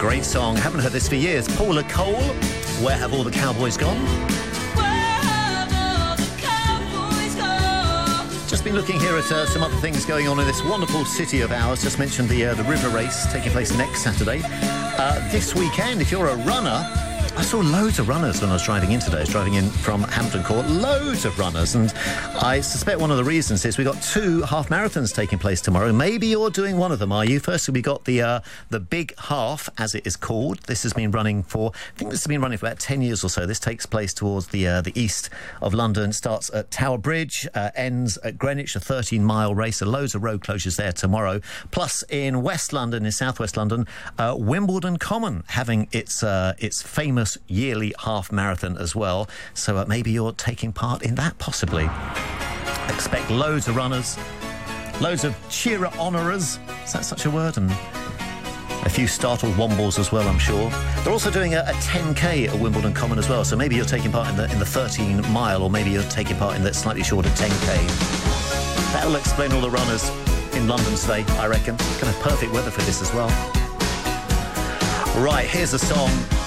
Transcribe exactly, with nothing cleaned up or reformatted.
Great song. Haven't heard this for years. Paula Cole, Where Have All the Cowboys Gone? Just been looking here at uh, some other things going on in this wonderful city of ours. Just mentioned the uh, the river race taking place next Saturday. Uh, this weekend, if you're a runner, I saw loads of runners when I was driving in today. I was driving in from Hampton Court. Loads of runners. And I suspect one of the reasons is we've got two half marathons taking place tomorrow. Maybe you're doing one of them, are you? Firstly, we got the uh, the Big Half, as it is called. This has been running for, I think this has been running for about ten years or so. This takes place towards the uh, the east of London. Starts at Tower Bridge, uh, ends at Greenwich, a thirteen mile race. So loads of road closures there tomorrow. Plus, in West London, in southwest London, uh, Wimbledon Common having its uh, its famous yearly half marathon as well. So uh, maybe you're taking part in that, possibly. Expect loads of runners, loads of cheerer honourers. Is that such a word? And a few startled wombles as well, I'm sure. They're also doing a, a ten K at Wimbledon Common as well. So maybe you're taking part in the in the thirteen mile, or maybe you're taking part in the slightly shorter ten K. That'll explain all the runners in London today, I reckon. Kind of perfect weather for this as well. Right, here's a song